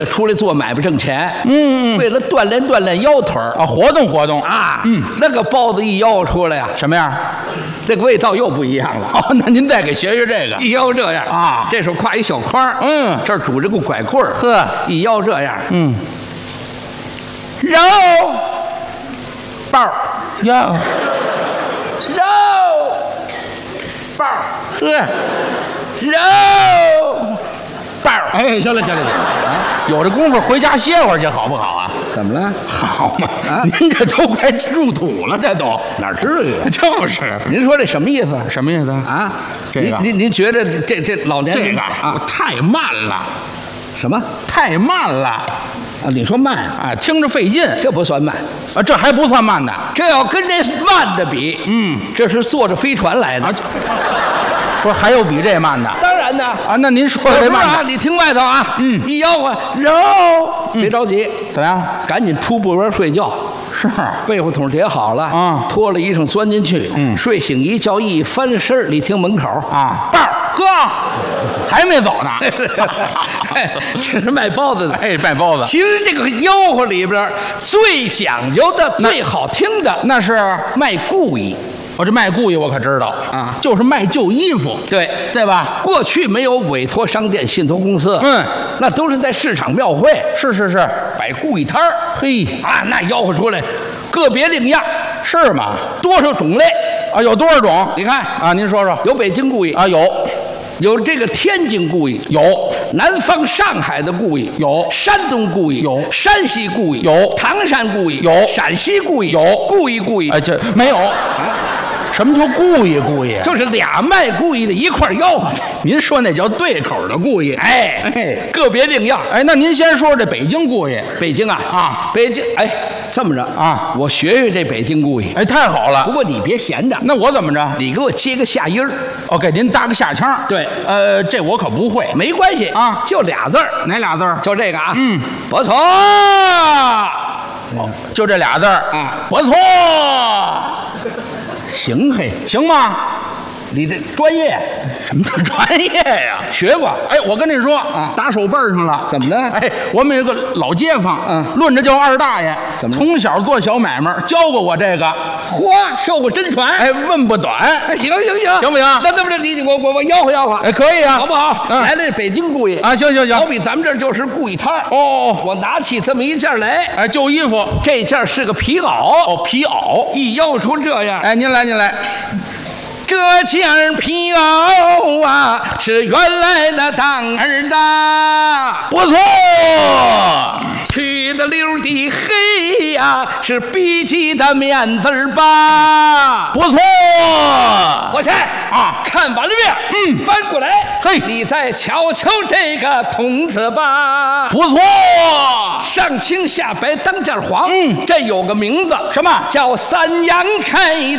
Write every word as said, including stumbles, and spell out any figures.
出来做买卖挣钱， 嗯嗯， 为了锻炼锻炼腰腿儿啊，活动活动啊， 嗯， 那个包子一腰出来呀， 什么样？ 这个味道又不一样了。 哦，那您再给学学这个。 一腰这样啊， 这手挎一小筐， 嗯， 这儿拄着个拐棍儿， 呵， 一腰这样， 嗯， 肉包呀， 肉包呵， 肉包。 哎，行了行了行了，啊，有这功夫回家歇会儿去，好不好啊？ 怎么了？ 好嘛， 啊您这都快入土了，这都哪至于啊？ 就是您说这什么意思什么意思？ 啊？ 这个您您您觉得这这老年人这个啊太慢了， 什么太慢了啊？你说慢啊？ 啊，听着费劲这不算慢， 啊，这还不算慢的。 这要跟这慢的比， 嗯， 这是坐着飞船来的。 啊，不是还有比这慢的当然呢。 啊？那您说可是啊， 这慢的你听外头啊， 嗯一吆喝肉，别着急， 怎么样？ 赶紧铺被窝睡觉。 是被窝筒叠好了， 啊脱了衣裳钻进去， 嗯睡醒一觉一翻身儿，你听门口啊， 包儿， 哥还没走呢。 哎这是卖包子的。 哎，卖包子其实这个吆喝里边儿最讲究的、最好听的， 那是卖故意。 我这卖故意，我可知道啊就是卖旧衣服， 对， 对吧？ 过去没有委托商店、信托公司， 嗯， 那都是在市场庙会是是是， 摆故意摊儿嘿， 啊，那吆喝出来，个别领样， 是吗？ 多少种类？ 啊，有多少种你看， 啊？您说说有北京故意， 啊？有有这个天津故意， 有南方上海的故意， 有山东故意， 有山西故意， 有唐山故意， 有陕西故意， 有故意故意， 哎，这没有。什么叫故意故意？ 就是俩卖故意的一块儿吆喝。 您说那叫对口的故意。 哎哎个别领样。 哎，那您先说这北京故意。 北京啊啊， 北京哎，这么着啊， 我学学这北京故意。 哎，太好不了。 过你别闲着， 那我怎么着？ 你给我接个下音儿， 我给您搭个下腔。 对呃，这我可不会。 没关系啊就俩字儿， 哪俩字儿？ 就这个啊， 嗯， 不错。 就这俩字儿啊， 不错， 行嘿， 行吗？ 你这专业什么叫专业呀？ 学过。 哎，我跟你说啊打手背儿上了。 怎么的哎，我们有个老街坊， 嗯论着叫二大爷， 怎么了从小做小买卖，教过我这个。 嚯，受过真传。 哎，问不短。 哎，行行行， 行不行那这么着，你我我我吆喝吆喝， 哎，可以啊， 好不好？ 嗯来了北京故意啊，行行行。 好比咱们这儿就是故意摊儿。 哦哦， 我拿起这么一件来， 哎，旧衣服， 这件是个皮袄， 哦，皮袄。 一吆出这样。 哎，您来，您来。 这件皮袄啊，是原来那当儿的， 不错， 去的溜的黑呀、是笔记的面字儿吧。 不错。 我去啊看完了没？嗯，翻过来， 嘿你再瞧瞧这个筒子吧。 不错。 上青下白当件黄， 嗯这有个名字， 什么叫三阳开